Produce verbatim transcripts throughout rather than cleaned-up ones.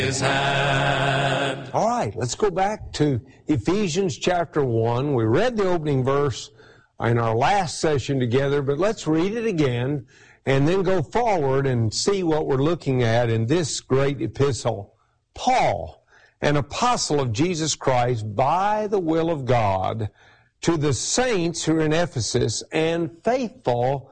His hand. All right, let's go back to Ephesians chapter one. We read the opening verse in our last session together, but let's read it again and then go forward and see what we're looking at in this great epistle. Paul, an apostle of Jesus Christ by the will of God, to the saints who are in Ephesus and faithful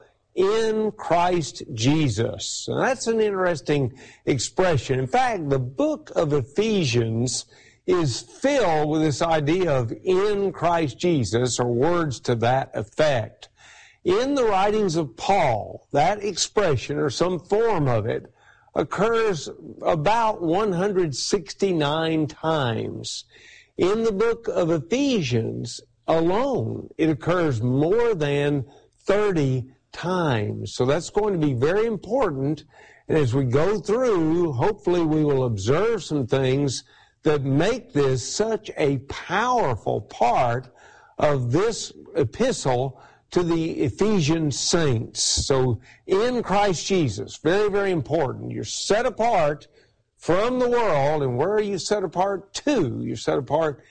in Christ Jesus. And that's an interesting expression. In fact, the book of Ephesians is filled with this idea of in Christ Jesus, or words to that effect. In the writings of Paul, that expression, or some form of it, occurs about one hundred sixty-nine times. In the book of Ephesians alone, it occurs more than thirty times. So that's going to be very important. And as we go through, hopefully we will observe some things that make this such a powerful part of this epistle to the Ephesian saints. So in Christ Jesus, very, very important. You're set apart from the world. And where are you set apart to? You're set apart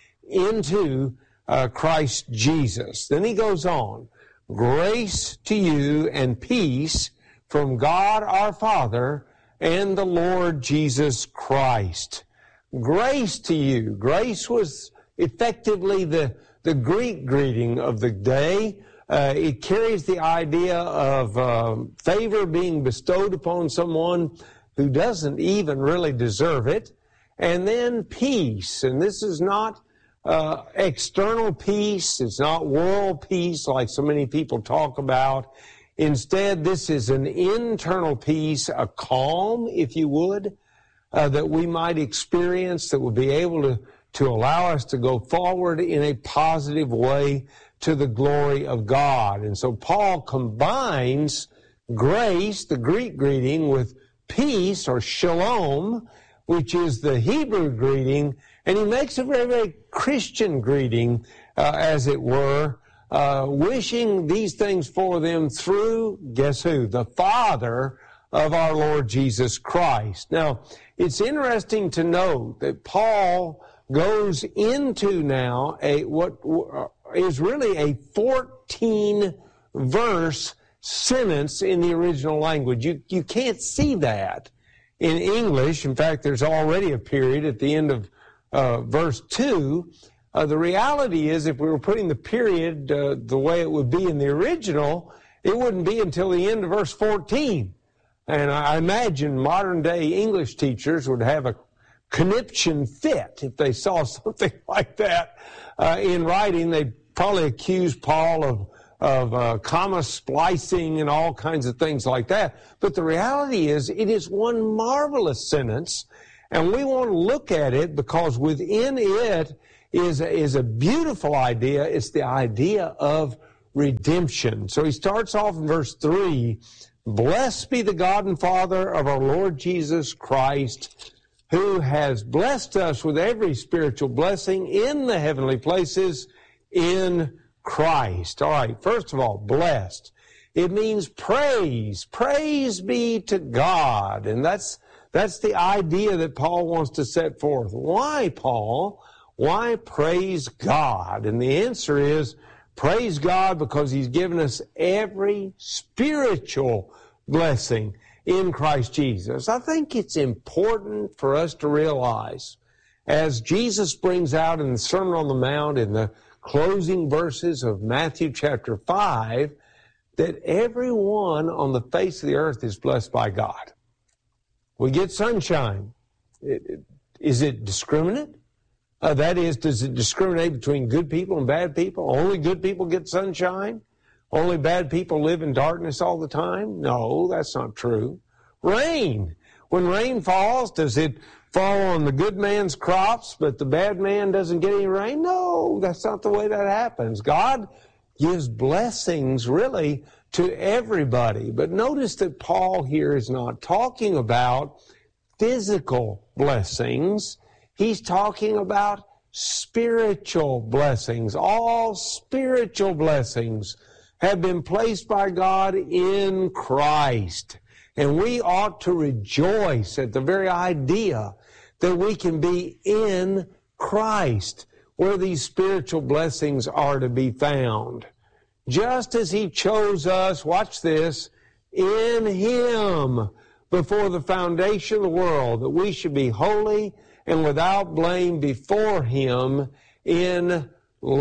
into uh, Christ Jesus. Then he goes on. Grace to you and peace from God our Father and the Lord Jesus Christ. Grace to you. Grace was effectively the, the Greek greeting of the day. Uh, it carries the idea of uh, favor being bestowed upon someone who doesn't even really deserve it. And then peace. And this is not Uh, external peace. It's not world peace like so many people talk about. Instead, this is an internal peace, a calm, if you would, uh, that we might experience that will be able to, to allow us to go forward in a positive way to the glory of God. And so Paul combines grace, the Greek greeting, with peace, or shalom, which is the Hebrew greeting, and he makes a very, very Christian greeting, uh, as it were, uh, wishing these things for them through, guess who? The Father of our Lord Jesus Christ. Now, it's interesting to note that Paul goes into now a what is really a fourteen verse sentence in the original language. You, you can't see that in English. In fact, there's already a period at the end of Uh, verse two. Uh, the reality is, if we were putting the period uh, the way it would be in the original, it wouldn't be until the end of verse fourteen. And I imagine modern day English teachers would have a conniption fit if they saw something like that uh, in writing. They'd probably accuse Paul of of uh, comma splicing and all kinds of things like that. But the reality is, it is one marvelous sentence. And we want to look at it because within it is a, is a beautiful idea. It's the idea of redemption. So he starts off in verse three, blessed be the God and Father of our Lord Jesus Christ, who has blessed us with every spiritual blessing in the heavenly places in Christ. All right, first of all, blessed. It means praise. Praise be to God. And that's That's the idea that Paul wants to set forth. Why, Paul? Why praise God? And the answer is, praise God because he's given us every spiritual blessing in Christ Jesus. I think it's important for us to realize, as Jesus brings out in the Sermon on the Mount, in the closing verses of Matthew chapter five, that everyone on the face of the earth is blessed by God. We get sunshine. Is it discriminate? Uh, that is, does it discriminate between good people and bad people? Only good people get sunshine? Only bad people live in darkness all the time? No, that's not true. Rain. When rain falls, does it fall on the good man's crops, but the bad man doesn't get any rain? No, that's not the way that happens. God gives blessings, really, to everybody. But notice that Paul here is not talking about physical blessings. He's talking about spiritual blessings. All spiritual blessings have been placed by God in Christ. And we ought to rejoice at the very idea that we can be in Christ, where these spiritual blessings are to be found. Just as he chose us, watch this, in him before the foundation of the world, that we should be holy and without blame before him in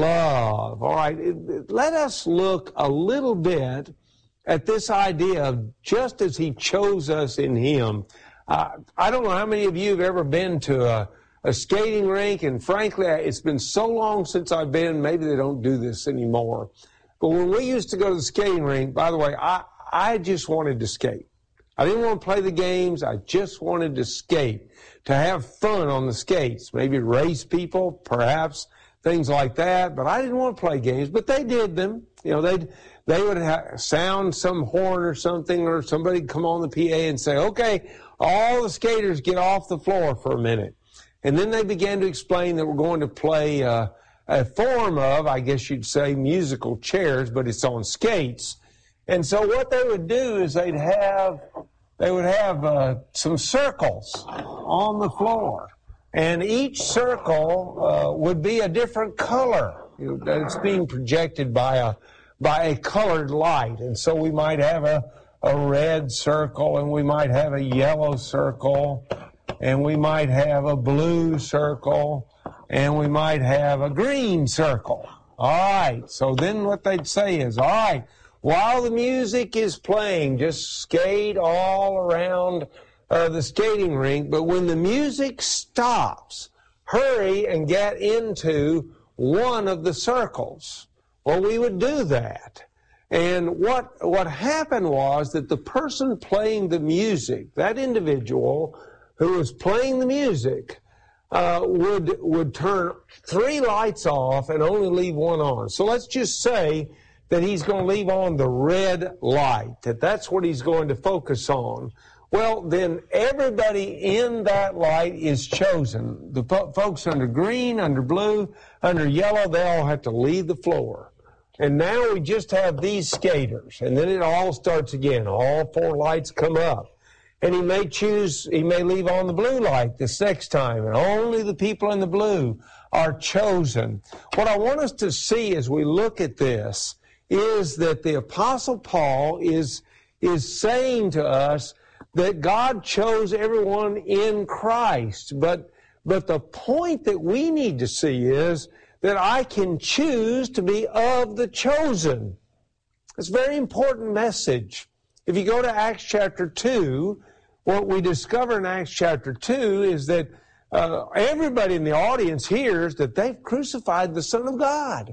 love. All right, let us look a little bit at this idea of just as he chose us in him. Uh, I don't know how many of you have ever been to a, a skating rink, and frankly, it's been so long since I've been, maybe they don't do this anymore. But when we used to go to the skating rink, by the way, I, I just wanted to skate. I didn't want to play the games. I just wanted to skate, to have fun on the skates, maybe race people, perhaps, things like that. But I didn't want to play games, but they did them. You know, they'd, they would have, sound some horn or something, or somebody would come on the P A and say, okay, all the skaters get off the floor for a minute. And then they began to explain that we're going to play uh, a form of, I guess you'd say, musical chairs, but it's on skates. And so what they would do is they'd have, they would have uh, some circles on the floor. And each circle uh, would be a different color. You know, it's being projected by a, by a colored light. And so we might have a, a red circle, and we might have a yellow circle, and we might have a blue circle, and we might have a green circle. All right, so then what they'd say is, all right, while the music is playing, just skate all around uh, the skating rink, but when the music stops, hurry and get into one of the circles. Well, we would do that. And what what happened was that the person playing the music, that individual who was playing the music, uh, would would turn three lights off and only leave one on. So let's just say that he's going to leave on the red light, that that's what he's going to focus on. Well, then everybody in that light is chosen. The po- folks under green, under blue, under yellow, they all have to leave the floor. And now we just have these skaters, and then it all starts again. All four lights come up. And he may choose, he may leave on the blue light this next time, and only the people in the blue are chosen. What I want us to see as we look at this is that the Apostle Paul is, is saying to us that God chose everyone in Christ. But, but the point that we need to see is that I can choose to be of the chosen. It's a very important message. If you go to Acts chapter two, what we discover in Acts chapter two is that uh, everybody in the audience hears that they've crucified the Son of God.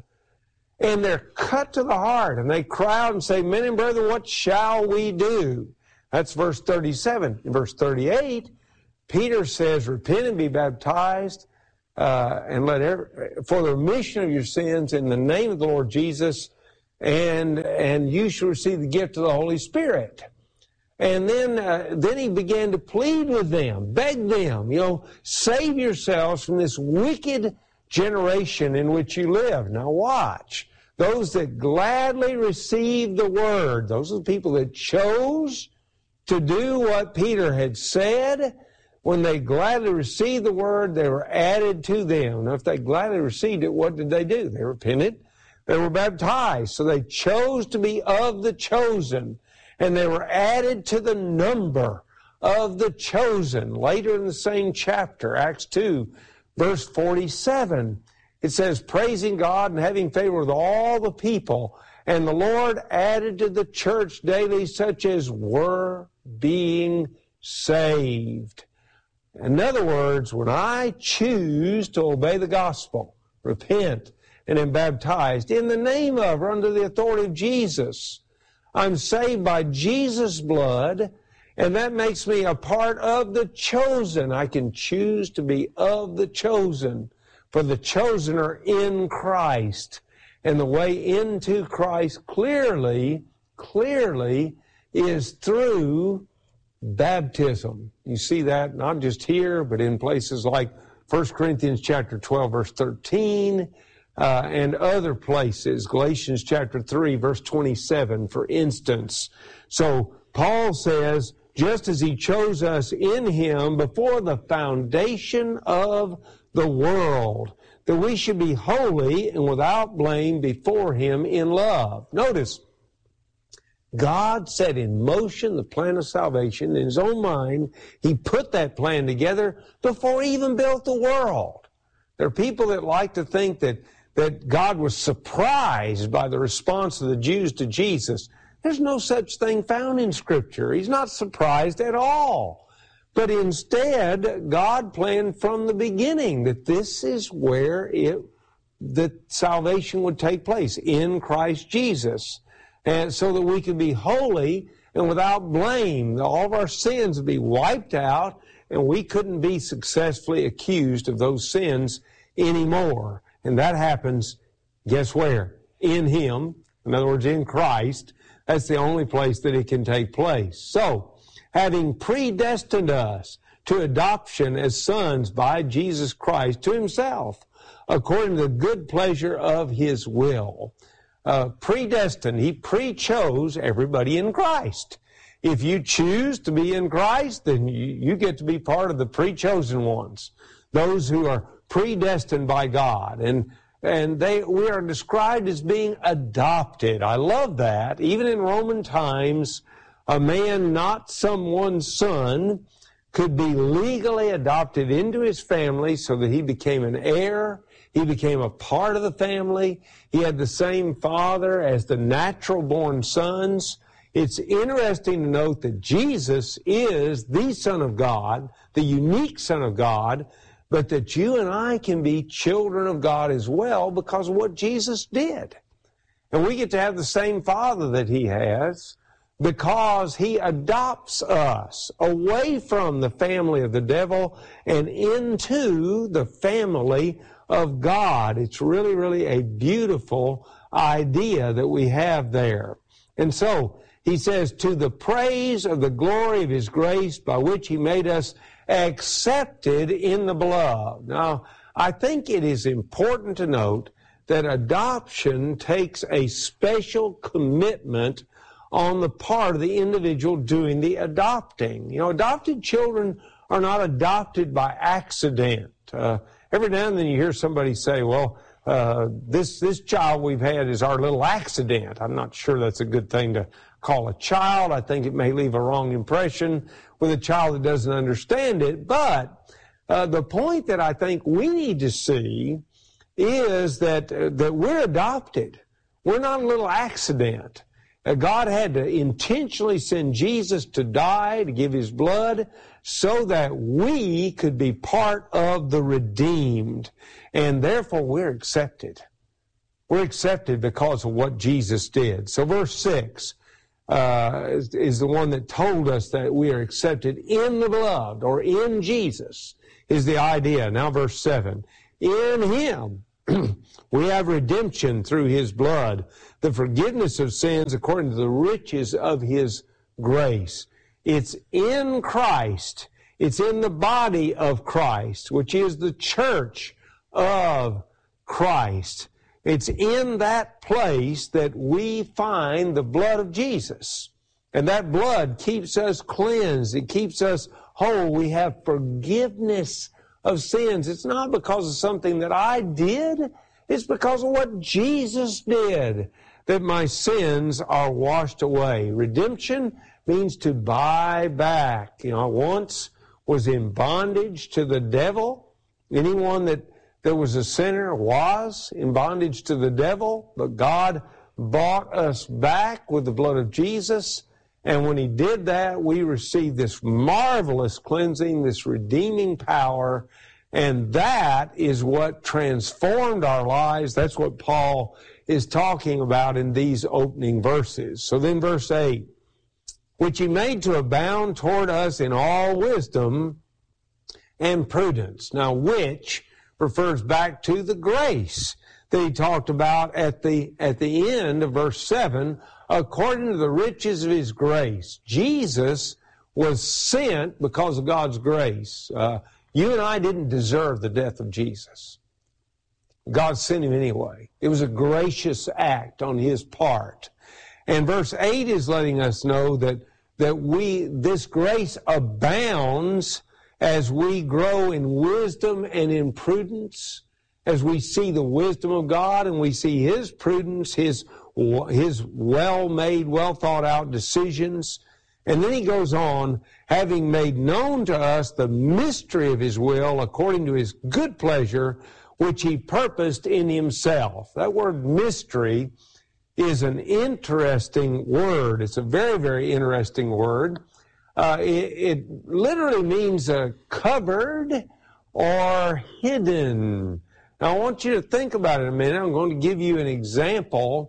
And they're cut to the heart, and they cry out and say, men and brethren, what shall we do? That's verse thirty-seven. In verse thirty-eight, Peter says, repent and be baptized, uh, and let every, for the remission of your sins in the name of the Lord Jesus, and and you shall receive the gift of the Holy Spirit. And then uh, then he began to plead with them, beg them, you know, save yourselves from this wicked generation in which you live. Now watch. Those that gladly received the word, those are the people that chose to do what Peter had said. When they gladly received the word, they were added to them. Now, if they gladly received it, what did they do? They repented. They were baptized. So they chose to be of the chosen, and they were added to the number of the chosen. Later in the same chapter, Acts two, verse forty-seven, it says, praising God and having favor with all the people, and the Lord added to the church daily such as were being saved. In other words, when I choose to obey the gospel, repent, and am baptized in the name of or under the authority of Jesus, I'm saved by Jesus' blood, and that makes me a part of the chosen. I can choose to be of the chosen, for the chosen are in Christ. And the way into Christ clearly, clearly is through baptism. You see that not just here, but in places like First Corinthians chapter twelve, verse thirteen, uh, and other places. Galatians chapter three, verse twenty-seven, for instance. So Paul says, just as he chose us in him before the foundation of the world, that we should be holy and without blame before him in love. Notice, God set in motion the plan of salvation in his own mind. He put that plan together before he even built the world. There are people that like to think that, that God was surprised by the response of the Jews to Jesus. There's no such thing found in Scripture. He's not surprised at all. But instead, God planned from the beginning that this is where it, that salvation would take place, in Christ Jesus. And so that we could be holy and without blame. All of our sins would be wiped out, and we couldn't be successfully accused of those sins anymore. And that happens, guess where? In him. In other words, in Christ. That's the only place that it can take place. So, having predestined us to adoption as sons by Jesus Christ to himself, according to the good pleasure of his will. Uh, predestined, he pre-chose everybody in Christ. If you choose to be in Christ, then you, you get to be part of the pre-chosen ones, those who are predestined by God. And and they we are described as being adopted. I love that. Even in Roman times, a man, not someone's son, could be legally adopted into his family so that he became an heir. He became a part of the family. He had the same father as the natural-born sons. It's interesting to note that Jesus is the Son of God, the unique Son of God, but that you and I can be children of God as well because of what Jesus did. And we get to have the same Father that he has because he adopts us away from the family of the devil and into the family of God. It's really, really a beautiful idea that we have there. And so, he says, to the praise of the glory of his grace by which he made us accepted in the beloved. Now, I think it is important to note that adoption takes a special commitment on the part of the individual doing the adopting. You know, adopted children are not adopted by accident. Uh, every now and then you hear somebody say, well, uh, this, this child we've had is our little accident. I'm not sure that's a good thing to call a child. I think it may leave a wrong impression with a child that doesn't understand it. But uh, the point that I think we need to see is that uh, that we're adopted. We're not a little accident. Uh, God had to intentionally send Jesus to die, to give his blood, so that we could be part of the redeemed. And therefore, we're accepted. We're accepted because of what Jesus did. So verse six uh, is, is the one that told us that we are accepted in the beloved, or in Jesus, is the idea. Now verse seven. In him we have redemption through his blood, the forgiveness of sins according to the riches of his grace. It's in Christ. It's in the body of Christ, which is the church of Christ. It's in that place that we find the blood of Jesus. And that blood keeps us cleansed. It keeps us whole. We have forgiveness of sins. It's not because of something that I did. It's because of what Jesus did that my sins are washed away. Redemption means to buy back. You know, I once was in bondage to the devil. Anyone that, that was a sinner was in bondage to the devil, but God bought us back with the blood of Jesus. And when he did that, we received this marvelous cleansing, this redeeming power. And that is what transformed our lives. That's what Paul is talking about in these opening verses. So then verse eight, which he made to abound toward us in all wisdom and prudence. Now, which refers back to the grace that he talked about at the, at the end of verse seven, according to the riches of his grace. Jesus was sent because of God's grace. Uh, you and I didn't deserve the death of Jesus. God sent him anyway. It was a gracious act on his part. And verse eight is letting us know that, that we, this grace abounds as we grow in wisdom and in prudence, as we see the wisdom of God and we see His prudence, His, His well-made, well-thought-out decisions. And then he goes on, having made known to us the mystery of His will according to His good pleasure, which He purposed in Himself. That word mystery is an interesting word. It's a very, very interesting word. Uh, it, it literally means uh, covered or hidden. Now, I want you to think about it a minute. I'm going to give you an example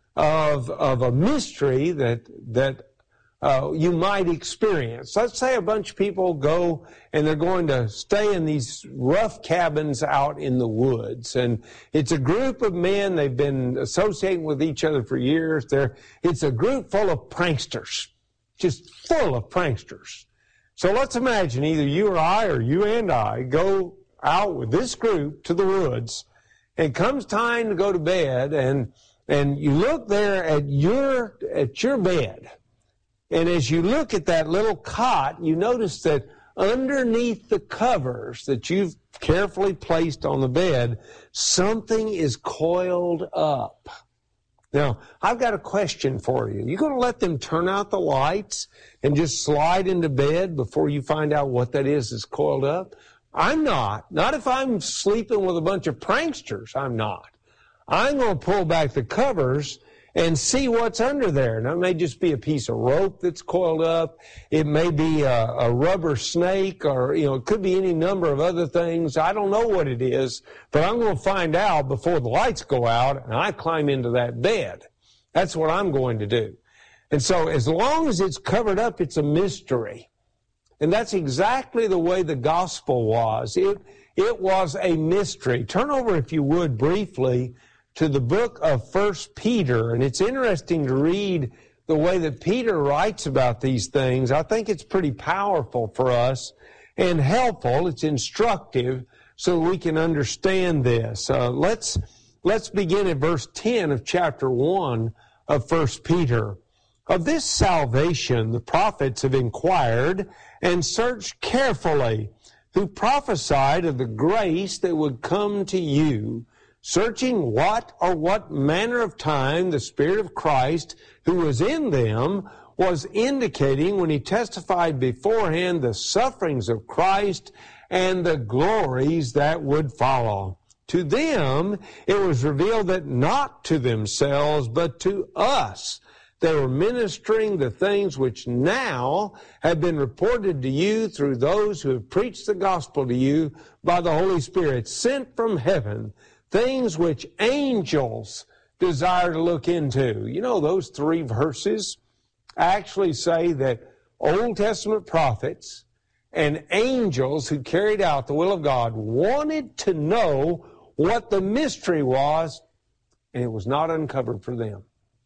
of, of a mystery that, that Uh, you might experience. Let's say a bunch of people go and they're going to stay in these rough cabins out in the woods. And it's a group of men. They've been associating with each other for years. They're, it's a group full of pranksters, just full of pranksters. So let's imagine either you or I or you and I go out with this group to the woods. And it comes time to go to bed, and, and you look there at your, at your bed. And as you look at that little cot, you notice that underneath the covers that you've carefully placed on the bed, something is coiled up. Now, I've got a question for you. You going to let them turn out the lights and just slide into bed before you find out what that is that's coiled up? I'm not. Not if I'm sleeping with a bunch of pranksters. I'm not. I'm going to pull back the covers and see what's under there. Now, it may just be a piece of rope that's coiled up. It may be a, a rubber snake, or, you know, it could be any number of other things. I don't know what it is, but I'm going to find out before the lights go out and I climb into that bed. That's what I'm going to do. And so as long as it's covered up, it's a mystery. And that's exactly the way the gospel was. It, it was a mystery. Turn over, if you would, briefly to the book of First Peter, and it's interesting to read the way that Peter writes about these things. I think it's pretty powerful for us and helpful. It's instructive so we can understand this. Uh, let's let's begin at verse ten of chapter one of First Peter. Of this salvation the prophets have inquired and searched carefully, who prophesied of the grace that would come to you, searching what or what manner of time the Spirit of Christ, who was in them, was indicating when He testified beforehand the sufferings of Christ and the glories that would follow. To them it was revealed that not to themselves, but to us they were ministering the things which now have been reported to you through those who have preached the gospel to you by the Holy Spirit, sent from heaven, things which angels desire to look into. You know, those three verses actually say that Old Testament prophets and angels who carried out the will of God wanted to know what the mystery was, and it was not uncovered for them.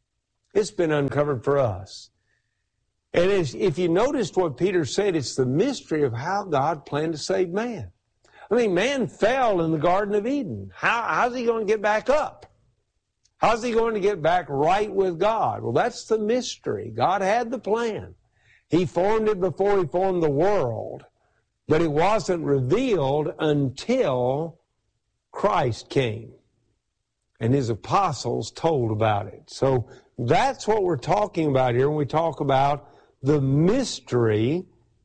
It's been uncovered for us. And if you noticed what Peter said, it's the mystery of how God planned to save man. I mean, man fell in the Garden of Eden. How, how's he going to get back up? How's he going to get back right with God? Well, that's the mystery. God had the plan. He formed it before He formed the world, but it wasn't revealed until Christ came and His apostles told about it. So that's what we're talking about here when we talk about the mystery.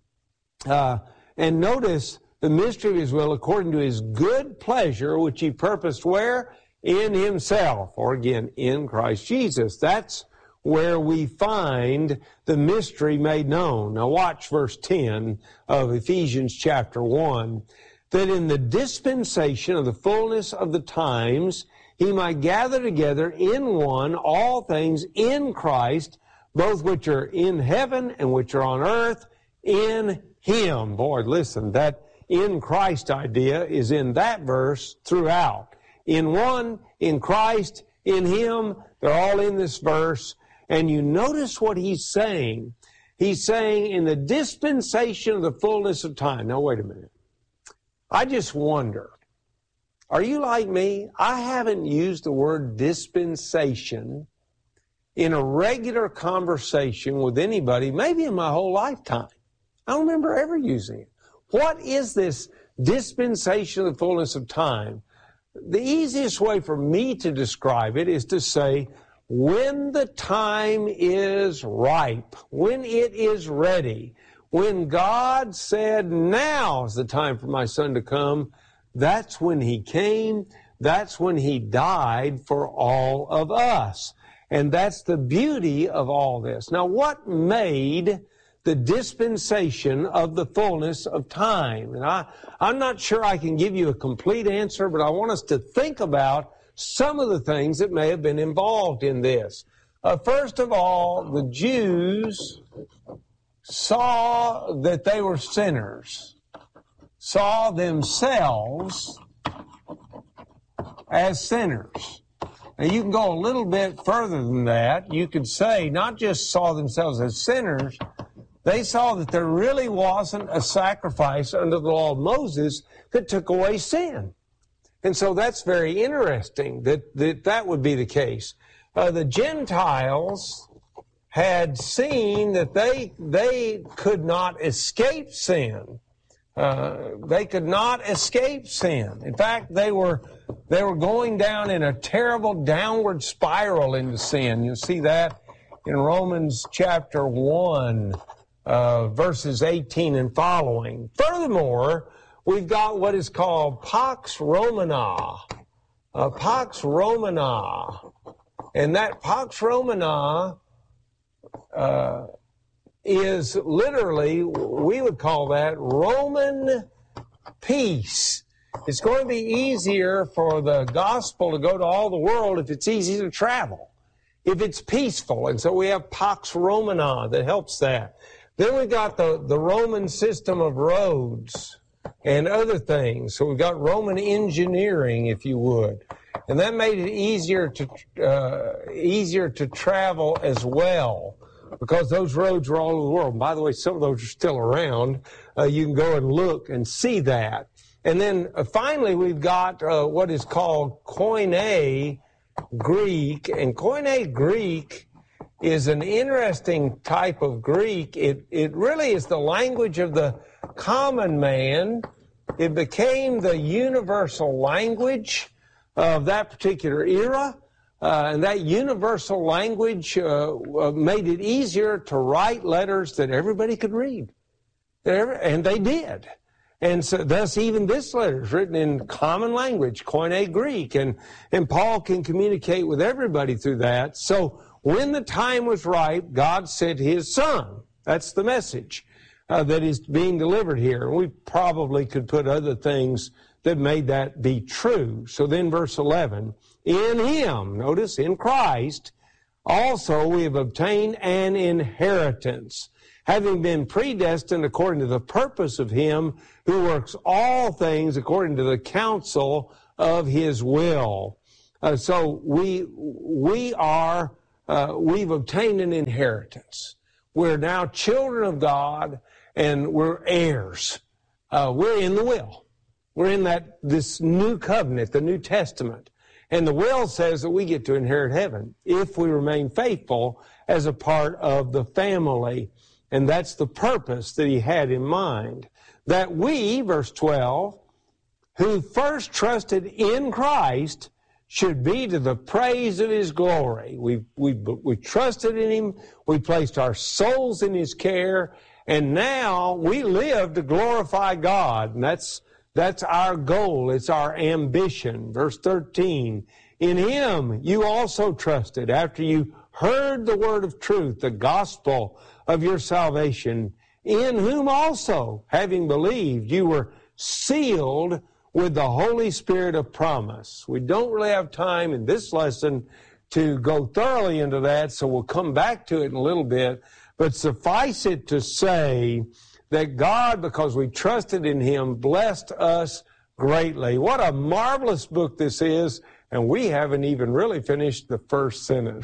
Uh, and notice, the mystery of His will according to His good pleasure, which He purposed where? In Himself, or again, in Christ Jesus. That's where we find the mystery made known. Now watch verse ten of Ephesians chapter one. That in the dispensation of the fullness of the times, He might gather together in one all things in Christ, both which are in heaven and which are on earth, in Him. Boy, listen, that in Christ idea is in that verse throughout. In one, in Christ, in Him, they're all in this verse. And you notice what he's saying. He's saying in the dispensation of the fullness of time. Now, wait a minute. I just wonder, are you like me? I haven't used the word dispensation in a regular conversation with anybody, maybe in my whole lifetime. I don't remember ever using it. What is this dispensation of the fullness of time? The easiest way for me to describe it is to say, when the time is ripe, when it is ready, when God said, now is the time for my son to come, that's when he came, that's when he died for all of us. And that's the beauty of all this. Now, what made the dispensation of the fullness of time? And I, I'm not sure I can give you a complete answer, but I want us to think about some of the things that may have been involved in this. Uh, first of all, the Jews saw that they were sinners, saw themselves as sinners. Now, you can go a little bit further than that. You could say not just saw themselves as sinners, they saw that there really wasn't a sacrifice under the law of Moses that took away sin. And so that's very interesting that that, that would be the case. Uh, the Gentiles had seen that they, they could not escape sin. Uh, they could not escape sin. In fact, they were they were going down in a terrible downward spiral into sin. You'll see that in Romans chapter one, uh, verses eighteen and following. Furthermore, we've got what is called Pax Romana. Uh, Pax Romana. And that Pax Romana uh, is literally, we would call that Roman peace. It's going to be easier for the gospel to go to all the world if it's easy to travel, if it's peaceful. And so we have Pax Romana that helps that. Then we've got the, the Roman system of roads and other things. So we've got Roman engineering, if you would. And that made it easier to uh, easier to travel as well, because those roads were all over the world. And by the way, some of those are still around. Uh, you can go and look and see that. And then uh, finally, we've got uh, what is called Koine Greek. And Koine Greek is an interesting type of Greek. It, it really is the language of the common man. It became the universal language of that particular era. Uh, and that universal language uh, uh, made it easier to write letters that everybody could read. And they did. And so thus even this letter is written in common language, Koine Greek, and, and Paul can communicate with everybody through that. So when the time was ripe, God sent his son. That's the message uh, that is being delivered here. And we probably could put other things that made that be true. So then verse eleven, in him, notice, in Christ, also we have obtained an inheritance, having been predestined according to the purpose of him who works all things according to the counsel of his will. Uh, so we we are uh, we've obtained an inheritance. We're now children of God, and we're heirs. Uh, we're in the will. We're in that this new covenant, the New Testament. And the will says that we get to inherit heaven if we remain faithful as a part of the family. And that's the purpose that he had in mind. That we, verse twelve, who first trusted in Christ, should be to the praise of his glory. We we we trusted in him. We placed our souls in his care. And now we live to glorify God. And that's That's our goal. It's our ambition. Verse thirteen, in him you also trusted after you heard the word of truth, the gospel of your salvation, in whom also, having believed, you were sealed with the Holy Spirit of promise. We don't really have time in this lesson to go thoroughly into that, so we'll come back to it in a little bit. But suffice it to say that God, because we trusted in him, blessed us greatly. What a marvelous book this is, and we haven't even really finished the first sentence.